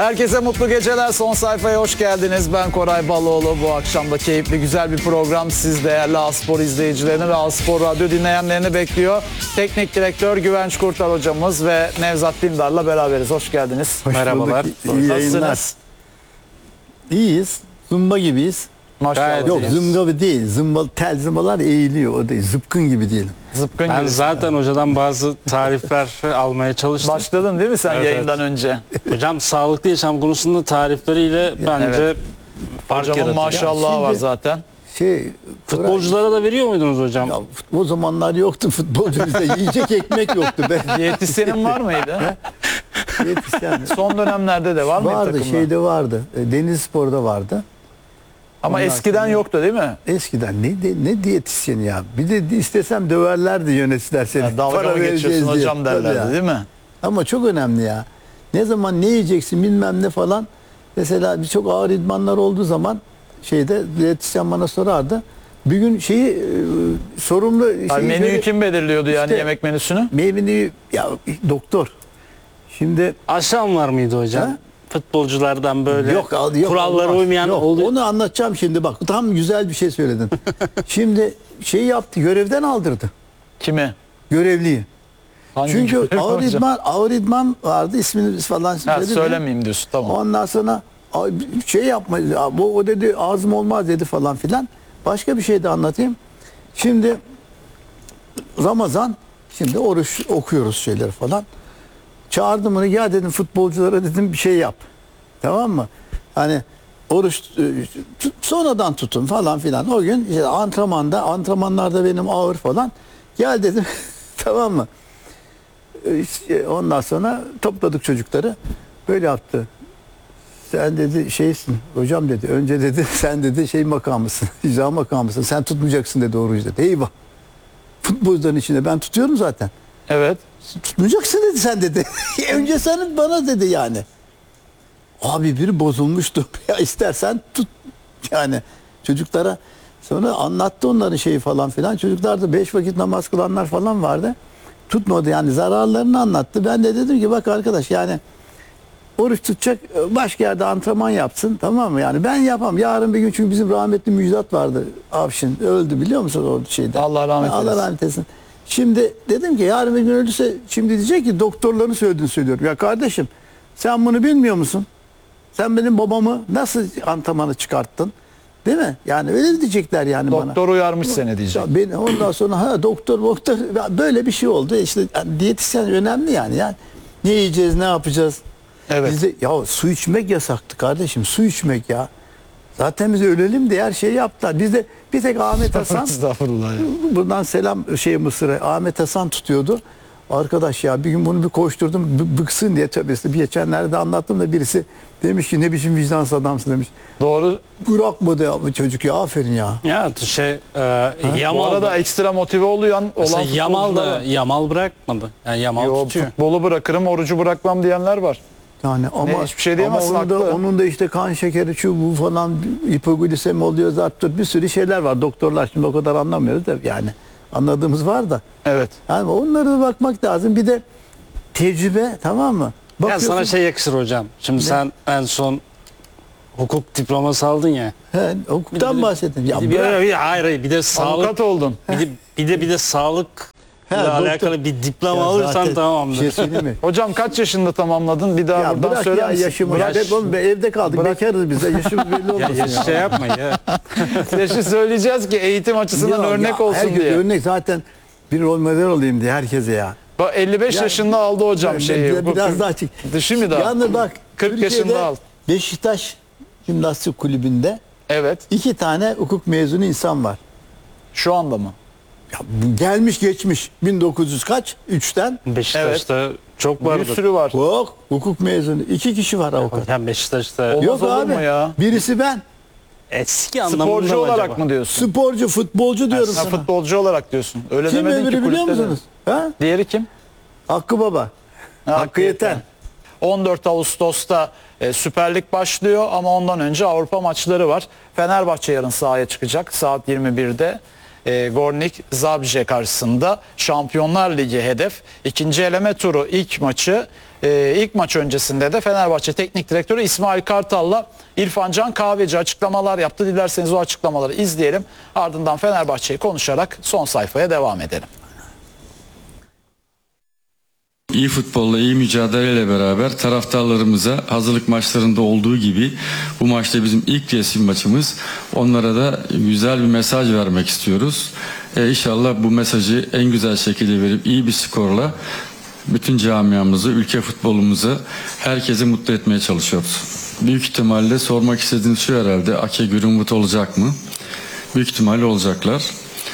Herkese mutlu geceler. Son sayfaya hoş geldiniz. Ben Koray Baloğlu. Bu akşam da keyifli, güzel bir program siz değerli A-Spor izleyicilerini ve A-Spor Radyo dinleyenlerini bekliyor. Teknik direktör Güvenç Kurtar hocamız ve Nevzat Dindar'la beraberiz. Hoş geldiniz. Hoş Merhabalar. bulduk. İyi yayınlar. Nasılsınız? İyiyiz. Zımba gibiyiz. Maşallah. Yok iyiyiz. zımba değil. Tel zımbalar eğiliyor. O değil. Zıpkın gibi diyelim. Zıpkın Ben gibi. zaten hocadan bazı tarifler almaya çalıştım. Başladın değil mi sen Evet, yayından önce? Hocam sağlıklı yaşam konusunda tarifleriyle bence evet. fark Hocamın yaratıyor. maşallahı şimdi- var zaten. Futbolculara da veriyor muydunuz hocam? Ya, o zamanlar yoktu futbolcu bizde. Yiyecek ekmek yoktu be. Diyetisyenin var mıydı? Diyetisyen. Son dönemlerde de var mıydı Vardı, takımda? şeyde vardı. Denizspor'da vardı. Ama Ondan eskiden sonra- yoktu değil mi? Eskiden ne diyetisyeni ya. Bir de istesem döverlerdi yöneticiler seni. Ya dalga mı vereceğiz geçiyorsun diye. hocam Tabii derlerdi ya. değil mi? Ama çok önemli ya. Ne zaman ne yiyeceksin bilmem ne falan. Mesela çok ağır idmanlar olduğu zaman şeyde diyetisyen bana sorardı. Bir gün sorumlu Hayır, menüyü kim belirliyordu yani İşte- yemek menüsünü? menüyü ya doktor. Şimdi Aşan var mıydı hocam? Ha? Futbolculardan böyle yok kurallara olmaz. uymayan Yok, oluyor. onu anlatacağım şimdi bak. Tam güzel bir şey söyledin. Şimdi yaptı. Görevden aldırdı. Kimi? Görevliyi. Hangi Çünkü görev hocam? ağır idman vardı. İsmini falan Ha, söyledim ya. söylemeyeyim diyorsun tamam. Ondan sonra yapma, o dedi ağzım olmaz dedi falan filan. Başka bir şey de anlatayım. Şimdi Ramazan, şimdi oruç okuyoruz şeyler falan. Çağırdım onu, ya dedim futbolculara dedim bir şey yap. Tamam mı? Hani oruç sonradan tutun falan filan. O gün işte antrenmanlarda benim ağır falan. Gel dedim tamam mı? Ondan sonra topladık çocukları. Böyle yaptı. Sen dedi şeysin hocam dedi. Önce dedi sen dedi makamısın. İcra makamısın. Sen tutmayacaksın dedi orucu dedi. Eyvah. Futbolcuların içinde ben tutuyorum zaten. Evet. Tutmayacaksın dedi sen dedi. Önce sen bana dedi yani. Abi biri bozulmuştu. Ya istersen tut. Yani çocuklara sonra anlattı onların şeyi falan filan. Çocuklar da 5 vakit namaz kılanlar falan vardı. Tutmadı yani zararlarını anlattı. Ben de dedim ki bak arkadaş yani oruç tutacak başka yerde antrenman yapsın tamam mı? Yani ben yapam. Yarın bir gün çünkü bizim rahmetli Müjdat vardı. Avşin öldü biliyor musun o şeyde? Allah rahmet eylesin. Allah rahmet eylesin. Şimdi dedim ki yarın bir gün ölürse şimdi diyecek ki doktorların söylediğini söylüyorum. Ya kardeşim sen bunu bilmiyor musun? Sen benim babamı nasıl antrenmanı çıkarttın? Değil mi? Yani öyle diyecekler yani bana. Doktor uyarmış seni diyecek. Ya ben ondan sonra doktor ya böyle bir şey oldu. İşte yani diyetisyen önemli yani. Ne yiyeceğiz, ne yapacağız? Evet. Bizde ya su içmek yasaktı kardeşim. Su içmek ya. Zaten biz ölelim diye her şeyi yaptılar. Bizde bir tek Ahmet Hasan Estağfurullah ya. buradan selam Mısır'a Ahmet Hasan tutuyordu. Arkadaş ya bir gün bunu bir koşturdum bıksın diye tabii bir geçenlerde anlattım da birisi demiş ki ne biçim vicdansız adamsın demiş. Doğru. Bırakmadı ya bu çocuk ya aferin ya. Ya Bu Yamal arada da, ekstra motive olan mesela Yamal futbolcular var. da Yamal bırakmadı. Yani Yamal Yo, tutuyor. futbolu bırakırım, orucu bırakmam diyenler var. Yani ama hiçbir şey diyemezsin, ama haklı. onun da işte kan şekeri şu bu falan hipoglisemi oluyor zaten bir sürü şeyler var. Doktorlar şimdi o kadar anlamıyoruz da yani anladığımız var da. Evet. Yani onlara da bakmak lazım. Bir de tecrübe tamam mı? Ya Bakıyorsun, sana şey yakışır hocam. Şimdi sen en son hukuk diploması aldın ya. he, hukuktan bahsettim. Ya Hayır bir de sağlık Avukat oldun. bir de sağlık He, ile doktor. alakalı bir diploma Ya alırsan zaten tamamdır. Bir şey söyleyeyim mi? Hocam kaç yaşında tamamladın? Bir daha Ya buradan bırak söyler ya misin? yaşımı. Bırak. Oğlum, evde kaldık. Bırak. Bekarız biz de. Yaşımız belli Ya, olmasın ya. şey yapma ya. Yaşı söyleyeceğiz ki eğitim açısından Ya, örnek ya, olsun herkes diye. örnek zaten bir rol model olayım diye herkese ya. Bak 55 Ya, yaşında aldı hocam şeyi. Biraz daha çık. Dışı mı daha? Yalnız bak 40 Türkiye'de yaşında al. Beşiktaş Jimnastik Kulübü'nde Evet. 2 tane hukuk mezunu insan var. Şu anda mı? Ya, gelmiş geçmiş 1900 kaç? 3'ten. Beşiktaş'ta çok Bir vardır. sürü var. Yok hukuk mezunu. 2 kişi var avukat. Hocam Beşiktaş'ta Olmaz Yok olur abi. mu ya? Birisi ben. eski anlamında Sporcu mı olarak acaba? mı diyorsun? Sporcu, futbolcu diyorum Ha, sana. futbolcu olarak diyorsun. Öyle Kim demedin ki öbürü biliyor kulüpte de. musunuz? Ha? Diğeri kim? Hakkı Baba. Hakkı Yeten. 14 Ağustos'ta Süper Lig başlıyor ama ondan önce Avrupa maçları var. Fenerbahçe yarın sahaya çıkacak saat 21'de. Gornik Zabrze karşısında Şampiyonlar Ligi hedef. İkinci eleme turu ilk maç öncesinde de Fenerbahçe Teknik Direktörü İsmail Kartal'la İrfan Can Kahveci açıklamalar yaptı. Dilerseniz o açıklamaları izleyelim. Ardından Fenerbahçe'yi konuşarak son sayfaya devam edelim. İyi futbolla, iyi mücadeleyle beraber taraftarlarımıza hazırlık maçlarında olduğu gibi bu maçta bizim ilk resmi maçımız. Onlara da güzel bir mesaj vermek istiyoruz. İnşallah bu mesajı en güzel şekilde verip iyi bir skorla bütün camiamızı, ülke futbolumuzu herkesi mutlu etmeye çalışıyoruz. Büyük ihtimalle sormak istediğiniz şu herhalde, Ake Greenwood olacak mı? Büyük ihtimalle olacaklar.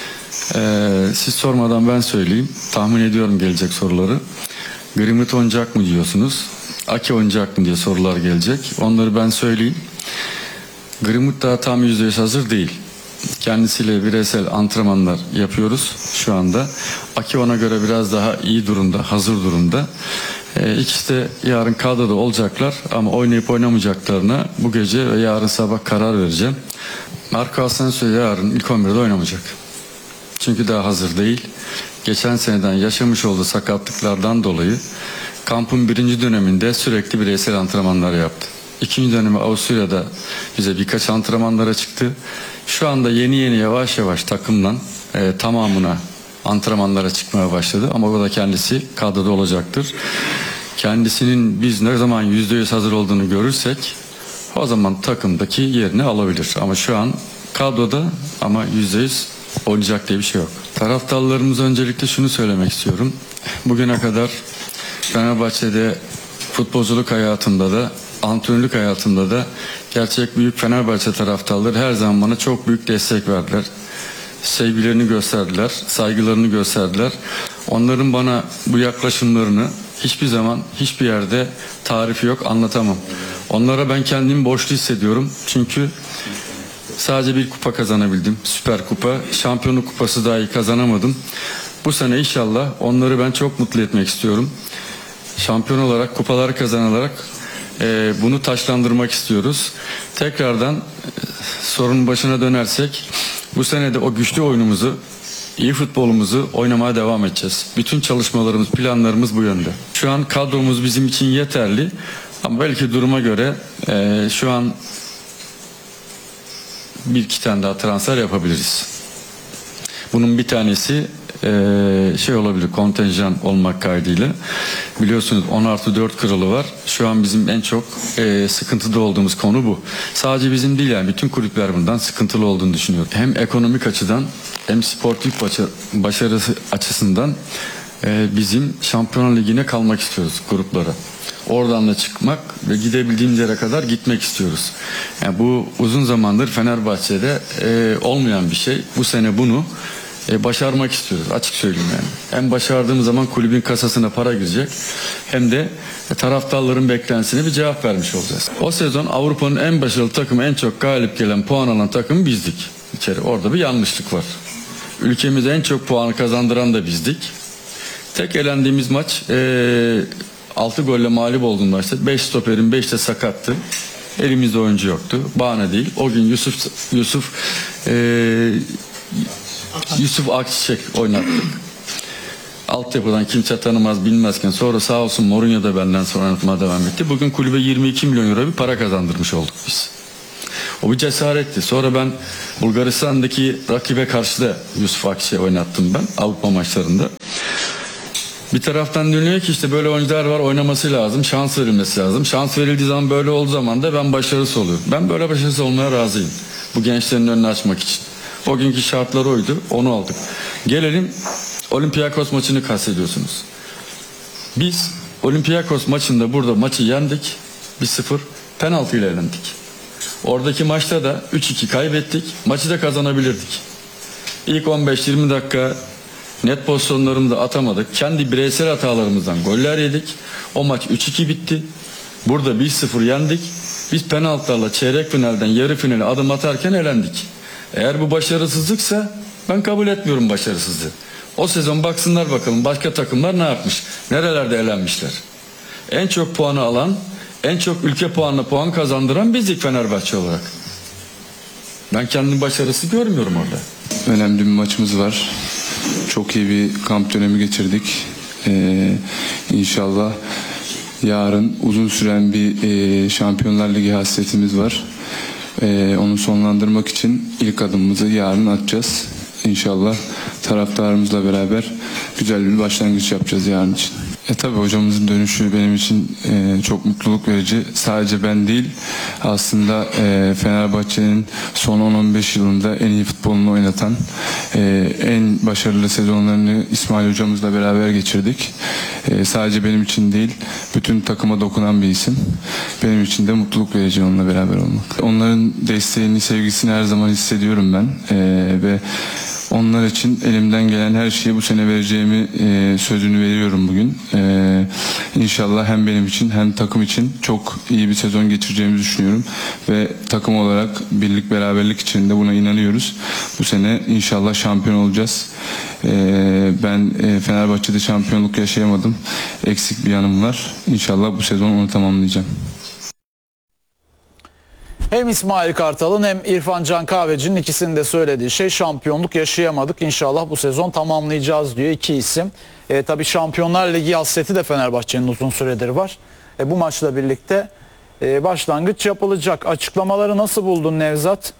Siz sormadan ben söyleyeyim. Tahmin ediyorum gelecek soruları. Greenwood oynayacak mı diyorsunuz. Ake oynayacak mı diye sorular gelecek. Onları ben söyleyeyim. Greenwood daha tam %100 hazır değil. Kendisiyle bireysel antrenmanlar yapıyoruz şu anda. Ake ona göre biraz daha iyi durumda, hazır durumda. İkisi de yarın kadroda olacaklar ama oynayıp oynamayacaklarına bu gece ve yarın sabah karar vereceğim. Marco Asensio yarın ilk 11'de oynamayacak. Çünkü daha hazır değil. Geçen seneden yaşamış olduğu sakatlıklardan dolayı kampın birinci döneminde sürekli bireysel antrenmanlar yaptı. İkinci dönemi Avusturya'da bize birkaç antrenmanlara çıktı. Şu anda yeni yavaş yavaş takımdan tamamına antrenmanlara çıkmaya başladı. Ama o da kendisi kadroda olacaktır. Kendisinin biz ne zaman %100 hazır olduğunu görürsek o zaman takımdaki yerini alabilir. Ama şu an kadroda ama %100 oynayacak diye bir şey yok. Taraftarlarımıza öncelikle şunu söylemek istiyorum. Bugüne kadar Fenerbahçe'de futbolculuk hayatımda da antrenörlük hayatımda da gerçek büyük Fenerbahçe taraftarları her zaman bana çok büyük destek verdiler. Sevgilerini gösterdiler, saygılarını gösterdiler. Onların bana bu yaklaşımlarını hiçbir zaman, hiçbir yerde tarifi yok, anlatamam. Onlara ben kendimi borçlu hissediyorum. Çünkü sadece bir kupa kazanabildim. Süper Kupa. Şampiyonluk kupası dahi kazanamadım. Bu sene inşallah onları ben çok mutlu etmek istiyorum. Şampiyon olarak, kupaları kazanarak bunu taçlandırmak istiyoruz. Tekrardan sorunun başına dönersek bu sene de o güçlü oyunumuzu, iyi futbolumuzu oynamaya devam edeceğiz. Bütün çalışmalarımız, planlarımız bu yönde. Şu an kadromuz bizim için yeterli ama belki duruma göre şu an bir iki tane daha transfer yapabiliriz. Bunun bir tanesi olabilir, kontenjan olmak kaydıyla. Biliyorsunuz 10+4 kuralı var. Şu an bizim en çok sıkıntıda olduğumuz konu bu. Sadece bizim değil, yani bütün kulüpler bundan sıkıntılı olduğunu düşünüyorum. Hem ekonomik açıdan hem sportif başarısı açısından bizim Şampiyonlar Ligi'ne kalmak istiyoruz gruplara. Oradan da çıkmak ve gidebildiğimiz yere kadar gitmek istiyoruz. Yani bu uzun zamandır Fenerbahçe'de olmayan bir şey. Bu sene bunu başarmak istiyoruz, açık söyleyeyim yani. Hem başardığımız zaman kulübün kasasına para girecek hem de taraftarların beklentisine bir cevap vermiş olacağız. O sezon Avrupa'nın en başarılı takımı, en çok galip gelen, puan alan takım bizdik. Orada bir yanlışlık var. Ülkemize en çok puanı kazandıran da bizdik. Tek elendiğimiz maç 6 golle mağlup olduğumuz maçta 5 stoperin 5 de sakattı. Elimizde oyuncu yoktu. Bahane değil. O gün Yusuf Akçiçek oynattık. Altyapıdan kimse tanımaz bilmezken sonra sağ olsun Mourinho da benden sonra oynatmaya devam etti. Bugün kulübe 22 milyon euro bir para kazandırmış olduk biz. O bir cesaretti. Sonra ben Bulgaristan'daki rakibe karşı da Yusuf Akçiçek'i oynattım ben Avrupa maçlarında. Bir taraftan dönüyor ki işte böyle oyuncular var, oynaması lazım, şans verilmesi lazım. Şans verildiği zaman, böyle olduğu zaman da ben başarısız oluyorum. Ben böyle başarısız olmaya razıyım. Bu gençlerin önünü açmak için. O günkü şartlar oydu, onu aldık. Gelelim Olympiakos maçını kastediyorsunuz. Biz Olympiakos maçında burada maçı yendik. 1-0 penaltı ile elendik. Oradaki maçta da 3-2 kaybettik. Maçı da kazanabilirdik. İlk 15-20 dakika net pozisyonlarımızı da atamadık. Kendi bireysel hatalarımızdan goller yedik. O maç 3-2 bitti. Burada 1-0 yendik. Biz penaltılarla çeyrek finalden yarı finale adım atarken elendik. Eğer bu başarısızlıksa ben kabul etmiyorum başarısızlığı. O sezon baksınlar bakalım başka takımlar ne yapmış? Nerelerde elenmişler? En çok puanı alan, en çok ülke puanına puan kazandıran bizdik Fenerbahçe olarak. Ben kendimi başarısı görmüyorum orada. önemli bir maçımız var. Çok iyi bir kamp dönemi geçirdik. İnşallah yarın uzun süren bir Şampiyonlar Ligi hasretimiz var. Onu sonlandırmak için ilk adımımızı yarın atacağız. İnşallah taraftarımızla beraber güzel bir başlangıç yapacağız yarın için. Tabii hocamızın dönüşü benim için çok mutluluk verici. Sadece ben değil, aslında Fenerbahçe'nin son 10-15 yılında en iyi futbolunu oynatan, en başarılı sezonlarını İsmail hocamızla beraber geçirdik. Sadece benim için değil, bütün takıma dokunan bir isim. Benim için de mutluluk verici onunla beraber olmak. Onların desteğini, sevgisini her zaman hissediyorum ben. Ve onlar için elimden gelen her şeyi bu sene vereceğimi sözünü veriyorum bugün. İnşallah hem benim için hem takım için çok iyi bir sezon geçireceğimizi düşünüyorum. Ve takım olarak birlik beraberlik içinde buna inanıyoruz. Bu sene inşallah şampiyon olacağız. Ben Fenerbahçe'de şampiyonluk yaşayamadım. Eksik bir yanım var. İnşallah bu sezon onu tamamlayacağım. Hem İsmail Kartal'ın hem İrfan Can Kahveci'nin ikisinin de söylediği şey şampiyonluk yaşayamadık. İnşallah bu sezon tamamlayacağız diyor iki isim. Tabii Şampiyonlar Ligi hasreti de Fenerbahçe'nin uzun süredir var. Bu maçla birlikte başlangıç yapılacak. Açıklamaları nasıl buldun Nevzat?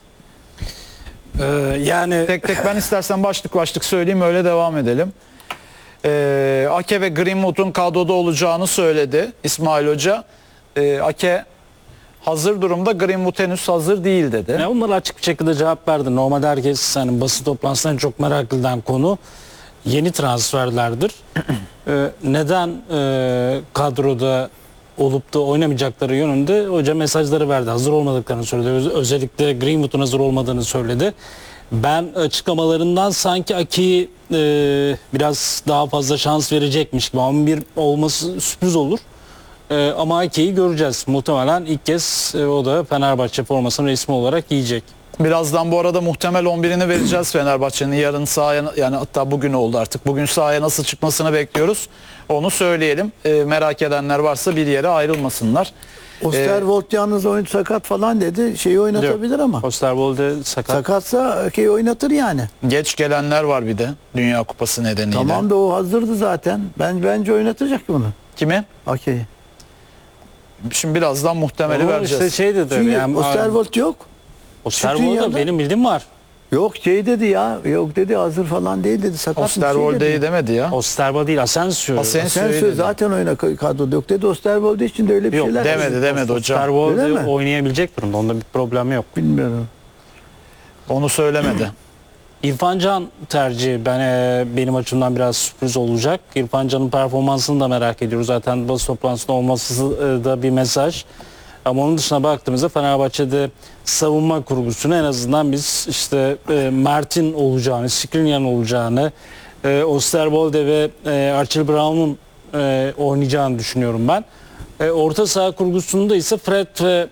Yani Tek tek ben istersen başlık başlık söyleyeyim, öyle devam edelim. Ake ve Greenwood'un kadroda olacağını söyledi İsmail Hoca. Ake hazır durumda, Greenwood henüz hazır değil dedi. ne onlara açık bir şekilde cevap verdi. Normalde herkes hani basın toplantısından çok merak edilen konu yeni transferlerdir. Neden kadroda olup da oynamayacakları yönünde hoca mesajları verdi. Hazır olmadıklarını söyledi. Özellikle Greenwood'un hazır olmadığını söyledi. Ben açıklamalarından sanki Aki'yi biraz daha fazla şans verecekmiş gibi, ama bir olması sürpriz olur. Ama Aki'yi göreceğiz. Muhtemelen ilk kez o da Fenerbahçe formasını resmi olarak giyecek. Birazdan bu arada muhtemel 11'ini vereceğiz Fenerbahçe'nin. Yarın sahaya, yani hatta bugün oldu artık. Bugün sahaya nasıl çıkmasını bekliyoruz. Onu söyleyelim. Merak edenler varsa bir yere ayrılmasınlar. Osterwold yalnız oyun sakat falan dedi. Şeyi oynatabilir ama. Osterwolde sakat. Sakatsa oynatır yani. Geç gelenler var bir de Dünya Kupası nedeniyle. Tamam da o hazırdı zaten. Bence oynatacak bunu. Kimi? Ake'yi. Şimdi birazdan muhtemeli Ama vereceğiz. işte şey dedi. Çünkü Yani, Osterwold yok. Osterwold'da Skriniar'da- benim bildiğim var. Yok dedi ya. Yok dedi, hazır falan değil dedi. Sakat Osterwolde'yi demedi ya. Osterwold değil, Asensio. Asensio'yu Sen dedi. zaten oyuna kadroda yok dedi. Osterwold için de öyle bir Yok, şeyler. Demedi hocam. Osterwold Öyle mi? oynayabilecek durumda. Onda bir problem yok. Bilmiyorum. Onu söylemedi. İrfan Can tercihi benim açımdan biraz sürpriz olacak. İrfan Can'ın performansını da merak ediyoruz. Zaten basın toplantısında olması da bir mesaj. Ama onun dışına baktığımızda Fenerbahçe'de savunma kurgusunu en azından biz işte Mert'in olacağını, Skriniar'ın olacağını, Osterwolde ve Archie Brown'un oynayacağını düşünüyorum ben. Orta saha kurgusunda ise Fred ve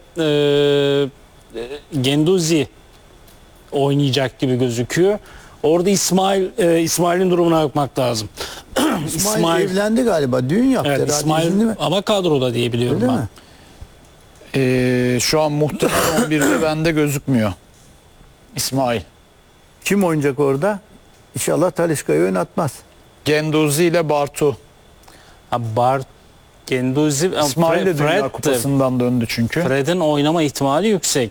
Guendouzi oynayacak gibi gözüküyor. Orada İsmail'in durumuna bakmak lazım. İsmail evlendi galiba. Düğün yaptı Evet, herhalde. İsmail izinli mi? ama kadroda diye biliyorum Öyle ben. mi? Şu an muhtemel 11'de bende gözükmüyor. İsmail. Kim oynayacak orada? İnşallah Talisca'yı oynatmaz. Genduzi ile Bartu. Guendouzi, İsmail de Dünya Fred, Kupası'ndan döndü çünkü. Fred'in oynama ihtimali yüksek.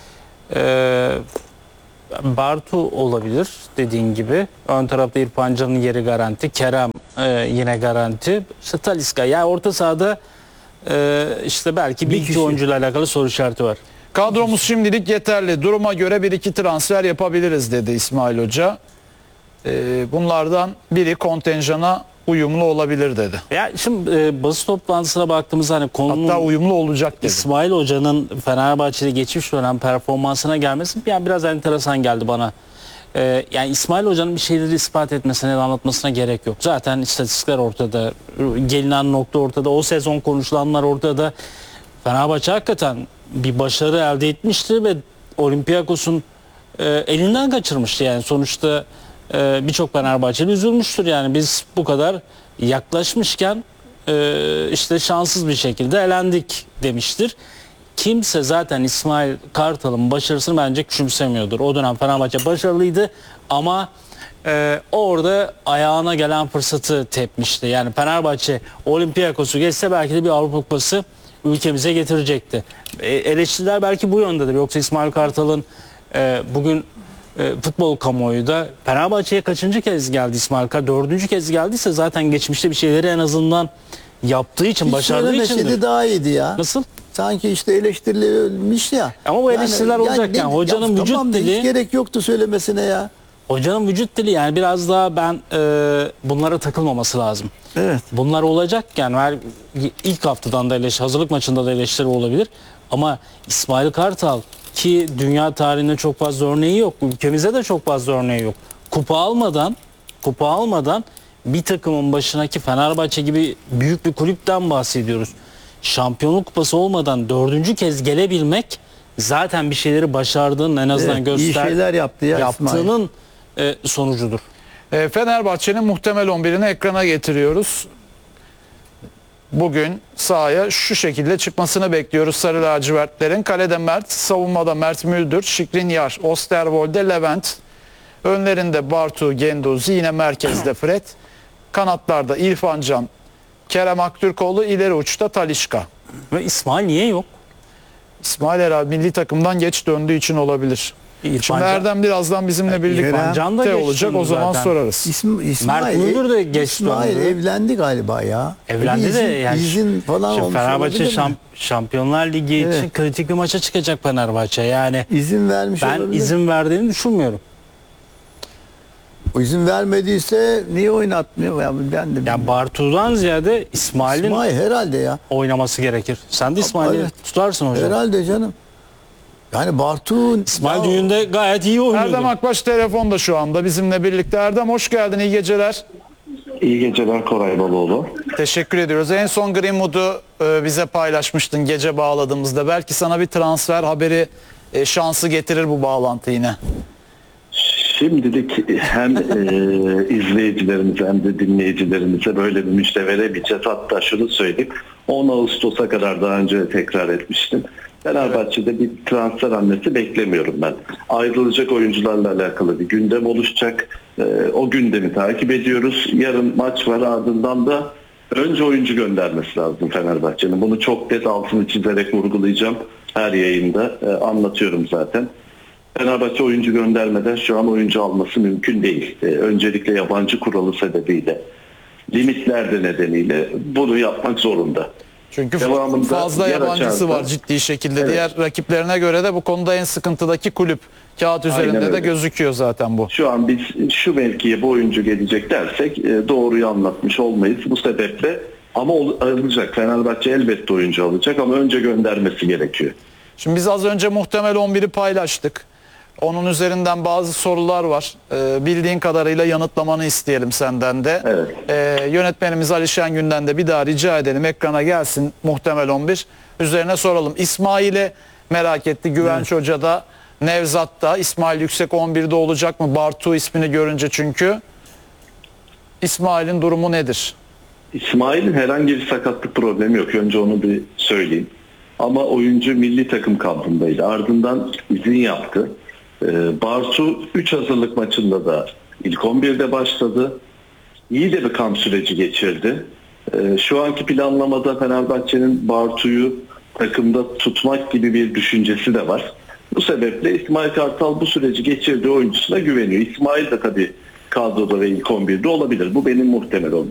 Bartu olabilir dediğin gibi. Ön tarafta İrfan Can'ın yeri garanti. Kerem yine garanti. İşte Talisca. Yani orta sahada işte belki bir iki kişi. oyuncuyla alakalı soru işareti var. Kadromuz şimdilik yeterli. Duruma göre bir iki transfer yapabiliriz dedi İsmail Hoca. Bunlardan biri kontenjana uyumlu olabilir dedi. Ya şimdi basın toplantısına baktığımızda hani konunun Hatta uyumlu olacak dedi. İsmail Hoca'nın Fenerbahçe'de geçmiş dönem performansına gelmesi yani biraz enteresan geldi bana. Yani İsmail Hoca'nın bir şeyleri ispat etmesine de anlatmasına gerek yok. Zaten istatistikler ortada, gelinen nokta ortada, o sezon konuşulanlar ortada. Fenerbahçe hakikaten bir başarı elde etmişti ve Olympiakos'un elinden kaçırmıştı. Yani sonuçta birçok Fenerbahçeli üzülmüştür. Yani biz bu kadar yaklaşmışken işte şanssız bir şekilde elendik demiştir. Kimse zaten İsmail Kartal'ın başarısını bence küçümsemiyordur. O dönem Fenerbahçe başarılıydı Ama orada ayağına gelen fırsatı tepmişti. Yani Fenerbahçe Olympiakos'u geçse belki de bir Avrupa Kupası ülkemize getirecekti. Eleştiriler belki bu yöndedir. Yoksa İsmail Kartal'ın bugün futbol kamuoyu da Fenerbahçe'ye kaçıncı kez geldi İsmail Kartal? 4. kez geldiyse zaten geçmişte bir şeyleri en azından yaptığı için, başardığı içindir. Söylemeseydi daha iyiydi ya. Nasıl? Sanki işte eleştirilmiş ya. Ama bu eleştiriler olacakken hocanın vücut tamam, dili... hiç gerek yoktu söylemesine ya. Hocanın vücut dili yani biraz daha ben bunlara takılmaması lazım. Evet. Bunlar olacakken ilk haftadan da hazırlık maçında da eleştiri olabilir. Ama İsmail Kartal ki dünya tarihinde çok fazla örneği yok. Ülkemizde de çok fazla örneği yok. Kupa almadan bir takımın başına ki Fenerbahçe gibi büyük bir kulüpten bahsediyoruz. Şampiyonluk kupası olmadan 4. kez gelebilmek zaten bir şeyleri başardığının en azından Evet, iyi şeyler yaptı ya yaptığının sonucudur. Fenerbahçe'nin muhtemel 11'ini ekrana getiriyoruz. Bugün sahaya şu şekilde çıkmasını bekliyoruz Sarı lacivertlerin. Kalede Mert, savunmada Mert Müldür, Skriniar, Osterwolde, Levent. Önlerinde Bartu, Genduzi, yine merkezde Fred. Kanatlarda İrfan Can, Kerem Aktürkoğlu, ileri uçta Talisca. Ve İsmail niye yok? İsmail herhalde milli takımdan geç döndüğü için olabilir. Şimdi Can- Erdem birazdan bizimle birlikte Can da geç olacak, o döndü zaman zaten. sorarız. Mert Müldür de geç İsmail döndü. evlendi galiba ya. Evlendi izin, de yani izin falan şimdi olmuş Fenerbahçe olabilir mi? Şampiyonlar Ligi için Evet. kritik bir maça çıkacak Fenerbahçe. Yani İzin vermiş ben olabilir. izin verdiğini düşünmüyorum. O izin vermediyse niye oynatmıyor? Ya ben de Yani Bartu'dan ziyade İsmail'in İsmail herhalde ya. oynaması gerekir. Sen de İsmail'i Evet. tutarsın hocam. Herhalde canım. Yani Bartu İsmail düğünde gayet iyi oynuyordu. Erdem Akbaş telefonda şu anda bizimle birlikte. Erdem hoş geldin, iyi geceler. İyi geceler Koray Baloğlu. Teşekkür ediyoruz. En son Greenwood'u bize paylaşmıştın gece bağladığımızda. Belki sana bir transfer haberi şansı getirir bu bağlantı yine. Şimdilik hem izleyicilerimize hem de dinleyicilerimize böyle bir müjde veremeyeceğiz. Hatta şunu söyleyeyim. 10 Ağustos'a kadar daha önce tekrar etmiştim. Fenerbahçe'de bir transfer hamlesi beklemiyorum ben. Ayrılacak oyuncularla alakalı bir gündem oluşacak. O gündemi takip ediyoruz. Yarın maç var, ardından da önce oyuncu göndermesi lazım Fenerbahçe'nin. Bunu çok net altını çizerek vurgulayacağım. Her yayında anlatıyorum zaten. Fenerbahçe oyuncu göndermeden şu an oyuncu alması mümkün değil. Öncelikle yabancı kuralı sebebiyle, limitler de nedeniyle bunu yapmak zorunda. Çünkü Devamında fazla yer yabancısı açarsa- var ciddi şekilde. Evet. Diğer rakiplerine göre de bu konuda en sıkıntıdaki kulüp. Kağıt üzerinde Aynen de öyle. gözüküyor zaten bu. Şu an biz şu mevkiye bu oyuncu gelecek dersek doğruyu anlatmış olmayız. Bu sebeple ama alacak. Fenerbahçe elbette oyuncu alacak ama önce göndermesi gerekiyor. Şimdi biz az önce muhtemel 11'i paylaştık. Onun üzerinden bazı sorular var. Bildiğin kadarıyla yanıtlamanı isteyelim senden de. Evet. Yönetmenimiz Ali Şengün'den de bir daha rica edelim. Ekrana gelsin muhtemel 11. Üzerine soralım. İsmail'i merak etti. Güvenç Hoca da, Nevzat da. İsmail yüksek 11'de olacak mı? Bartu ismini görünce çünkü. İsmail'in durumu nedir? İsmail'in herhangi bir sakatlık problemi yok. Önce onu bir söyleyeyim. Ama oyuncu milli takım kampındaydı. Ardından izin yaptı. Bartu 3 hazırlık maçında da ilk 11'de başladı. İyi de bir kamp süreci geçirdi. Şu anki planlamada Fenerbahçe'nin Bartu'yu takımda tutmak gibi bir düşüncesi de var. Bu sebeple İsmail Kartal bu süreci geçirdiği oyuncusuna güveniyor. İsmail de tabii kadroda ve ilk 11'de olabilir. Bu benim muhtemel